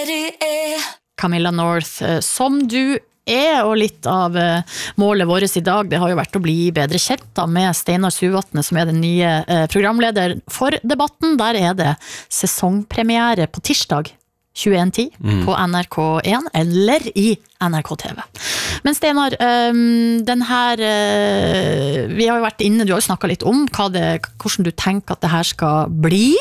Camilla North, som du og litt av målet vårt I dag, det har jo vært å bli bedre kjent da, med Steinar Suvatne, som den nye programleder for debatten. Der det sesongpremiere på tirsdag 21.10 på NRK1 eller I NRK TV. Men Steinar, den her, vi har jo vært inne, du har jo snakket litt om hvordan du tenker at det her skal bli.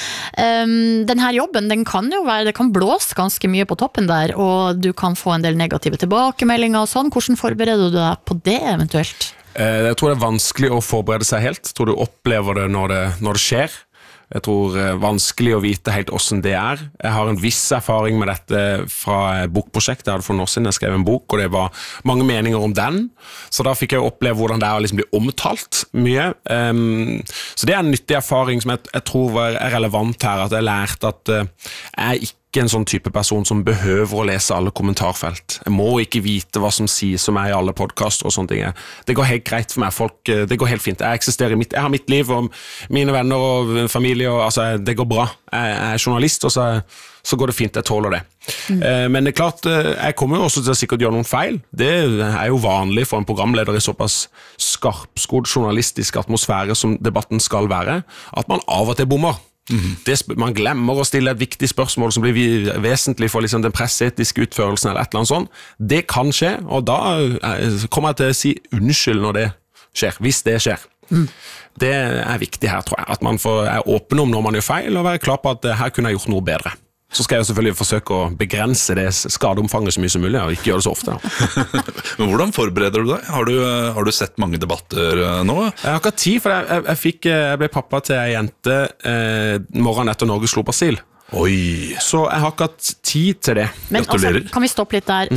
Den her jobben, den kan jo være, det kan blåse ganske mye på toppen der, og du kan få en del negative tilbakemeldinger og sånn. Hvordan forbereder du deg på det eventuelt? Jeg tror det vanskelig å forberede seg helt. Jeg tror du opplever det når det skjer. Jeg tror vanskelig å vite helt hvordan det Jeg har en viss erfaring med dette fra bokprosjekt. Jeg hadde for noen år siden jeg skrev en bok, og det var mange meninger om den. Så da fikk jeg oppleve hvordan det å liksom bli omtalt mye. Så det en nyttig erfaring som jeg tror var relevant her, at jeg lærte at jeg ikke en sånn type person som behøver å lese alle kommentarfelt. Jeg må ikke vite hva som sies om meg I alle podcaster og sånne ting. Det går helt greit for meg. Det går helt fint. Jeg har mitt liv og mine venner og familie, og, altså, det går bra. Jeg journalist, og så går det fint. Jeg tåler det. Men det klart, jeg kommer jo også til å sikkert gjøre noen feil. Det jo vanlig for en programleder I såpass skarpskodd journalistisk atmosfære som debatten skal være, at man av og til bommer. Man glemmer å stille et viktig spørsmål som blir vesentlig for liksom den pressetiske utførelsen eller et eller annet sånt. Det kan skje, og da kommer jeg til å si unnskyld når det skjer, hvis det skjer. Det viktig her, tror jeg, at man er åpen om når man gjør feil, og være klar på at her kunne jeg gjort noe bedre. Så skal jeg selvfølgelig forsøke å begrense det skadeomfanget så mye som mulig, og ikke gjøre det så ofte. Men hvordan forbereder du deg? Har du sett mange debatter nå? Jeg har ikke hatt tid, for jeg ble pappa til en jente morgenen etter Norge slo Brasil. Oi. Så jeg har ikke hatt tid til det. Men altså, kan vi stoppe litt der?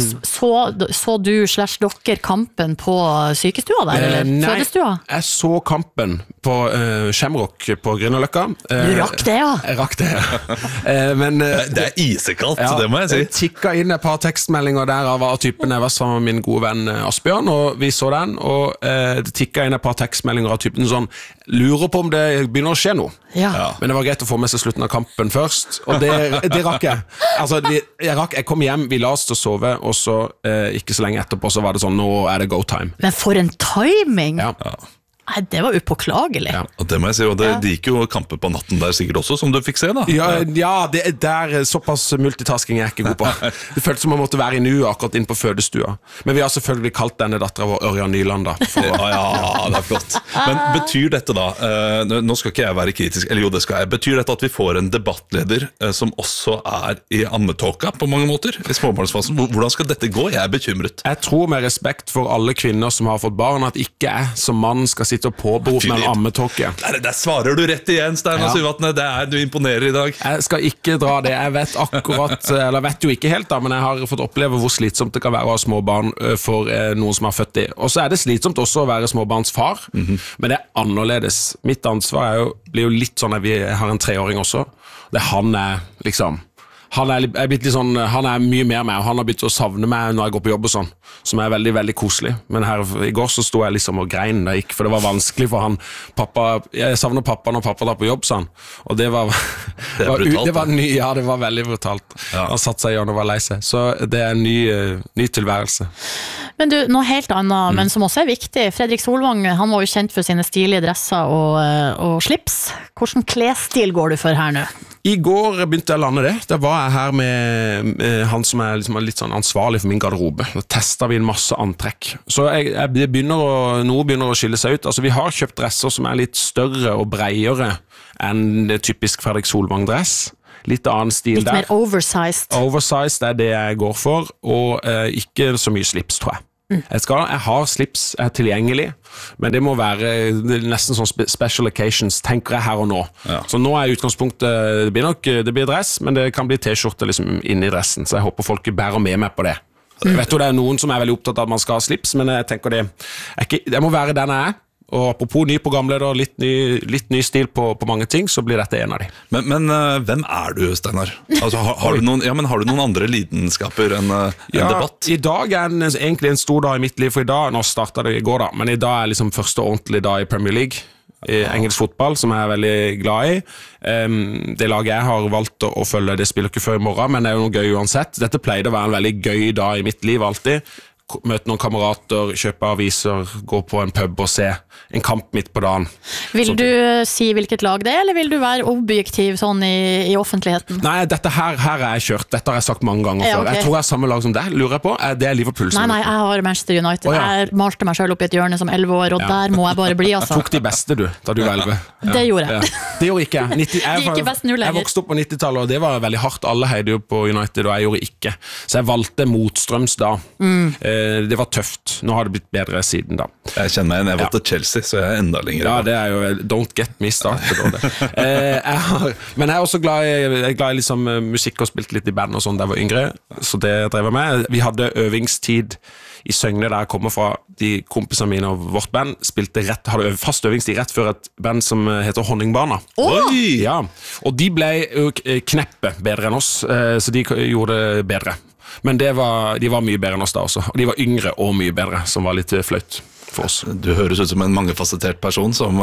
Så du/dere kampen på sykestua der, eller fødestua? Nei, jeg så kampen på Shamrock på Grünerløkka. Du rakk det, ja? Jeg rakk det, ja. Men, det isekaldt, ja, det må jeg si. Jeg tikket inn et par tekstmeldinger der av typen jeg var sammen med min gode venn Asbjørn, og vi så den, og det tikket inn et par tekstmeldinger av typen sånn, lurer på om det begynner å skje noe. Ja. Men det var greit å få med seg slutten av kampen først, og det rakk jeg. Altså, jeg kom hjem, vi la oss til å sove, og så ikke så lenge etterpå så var det sånn, nå det go time. Men for en timing! Ja. Nei, det var upåklagelig. Ja, og det må jeg si, og det gikk jo kamper på natten der sikkert også, som du fikk se da. Ja, det der såpass multitasking jeg ikke god på. Det føltes som man måtte være I nu akkurat inn på fødestua. Men vi har selvfølgelig kalt denne datteren vår Ørjan Nyland da. Ja, det flott. Men betyr dette da, nå skal ikke jeg være kritisk, eller jo det skal jeg, betyr dette at vi får en debattleder som også I ammetåka på mange måter, I småbarnsfasen? Hvordan skal dette gå? Jeg bekymret. Jeg tror med respekt for alle kvinner som har fått barn, at ikke jeg som mann skal sitte og påberope med en ammetåke. Der svarer du rett igjen, Steinar Suvatne. Du imponerer I dag. Jeg skal ikke dra det. Jeg vet akkurat, eller vet jo ikke helt da, men jeg har fått oppleve hvor slitsomt det kan være å ha småbarn for noen som har født det. Og så det slitsomt også å være småbarnsfar, men det annerledes. Mitt ansvar blir jo litt sånn at jeg har en 3-åring også. Det han liksom... Han blitt litt sånn, han mye mer med, og han har begynt å savne meg når jeg går på jobb og sånn, som veldig, veldig koselig. Men her I går så sto jeg liksom og grein da jeg gikk, for det var vanskelig for han. Pappa, jeg savner pappa når pappa drar på jobb, sa han. Og det var brutalt. Det var veldig brutalt. Ja. Han satt seg I hjørnet og var lei seg. Så det en ny tilværelse. Men du, noe helt annet, men som også viktig. Fredrik Solvang, han var jo kjent for sine stilige dresser og slips. Hvordan klesstil går du for her nå? I går begynte jeg å lande det. Da var jeg her med han som liksom litt sånn ansvarlig for min garderobe. Da testet vi en masse antrekk. Så noe begynner å skille seg ut. Altså, vi har kjøpt dresser som litt større og bredere enn det typisk Fredrik Solvang-dress. Litt annen stil der. Litt mer oversized. Oversized det jeg går for, og ikke så mye slips, tror jeg. Jeg har slips tilgjengelig, men det må være nesten sånn special occasions, tenker jeg her og nå. Ja. Så nå utgangspunktet, det blir dress, men det kan bli t-skjorte liksom inni dressen, så jeg håper folk bærer med meg på det. Jeg vet jo det noen som veldig opptatt av at man skal ha slips, men jeg tenker det må være den jeg Og apropos ny programleder, litt ny stil på mange ting, så blir dette en av de. Men hvem du, Steinar? Altså, har du noen andre lidenskaper enn debatt? I dag egentlig en stor dag I mitt liv, for nå startet det I går da, men I dag liksom første ordentlige dag I Premier League. i engelsk fotball, som jeg er veldig glad i. Det laget jeg har valgt å følge, det spiller ikke før i morgen, men det er jo noe gøy uansett. Dette pleide å være en veldig gøy dag i mitt liv alltid. Møte noen kamerater, kjøpe aviser, gå på en pub og se en kamp midt på dagen. Vil du si hvilket lag det er, eller vil du være objektiv sånn i offentligheten? Nei, dette her er jeg kjørt. Dette har jeg sagt mange ganger før. Jeg tror jeg er samme lag som deg, lurer jeg på. Det er Liverpool. Nei, jeg har Manchester United. Jeg malte meg selv opp i et hjørne som 11 år, og der må jeg bare bli, altså. Jeg tok de beste, da du var 11. Det gjorde jeg. Det gjorde ikke jeg. De er ikke best nå lenger. Jeg vokste opp på 90-tallet, og det var veldig hardt. Alle heide jo på United, og jeg gjorde ikke. Så jeg valgte motstrøms da. Det var tøft. Nå har det blitt bedre siden da. Jeg kjenner meg igjen, jeg valgte Chelsea, så jeg er enda lenger. Ja, det er jo don't get me started. Men jeg er også glad i liksom, musikk og spilte litt i band og sånn da jeg var yngre, så det drev jeg med. Vi hadde øvingstid i Søgne der jeg kommer fra. De kompisene mine og vårt band hadde fast øvingstid rett før et band som heter Honningbarna. Oi! Ja, og de ble jo kneppe bedre enn oss, så de gjorde det bedre. Men de var mye bedre enn oss da også. Og de var yngre og mye bedre, som var litt flaut for oss. Du høres ut som en mangefasettert person som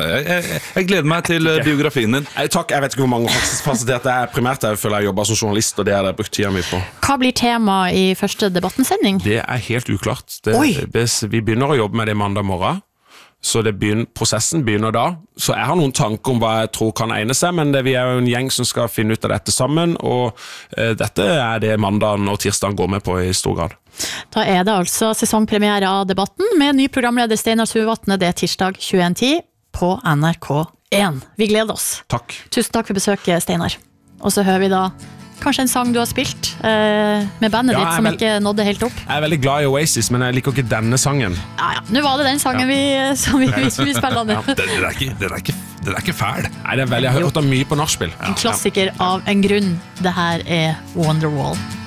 jeg gleder meg til biografien din. Takk, jeg vet ikke hvor mange fasettert det er. Primært jeg føler jeg jobber som journalist, og det har jeg brukt tida mye på. Hva blir tema i første debattensending? Det er helt uklart. Vi begynner å jobbe med det mandag morgen. Så prosessen begynner da. Så jeg har noen tanker om hva jeg tror kan egne seg, men vi er jo en gjeng som skal finne ut av dette sammen, og dette er det mandagen og tirsdagen går med på i stor grad. Da er det altså sesongpremiere av debatten med ny programleder Steinar Suvatne. Det er tirsdag 21.10 på NRK1. Vi gleder oss. Takk. Tusen takk for besøket, Steinar. Og så hører vi da kanskje en sang du har spilt med bandet ditt som ikke nådde helt opp. Jeg er veldig glad i Oasis, men jeg liker ikke denne sangen. Ja. Nå var det den sangen vi spiller nå. Den er ikke fæl. Nei, jeg har hørt den mye på nachspiel. En klassiker av en grunn. Det her er Wonderwall.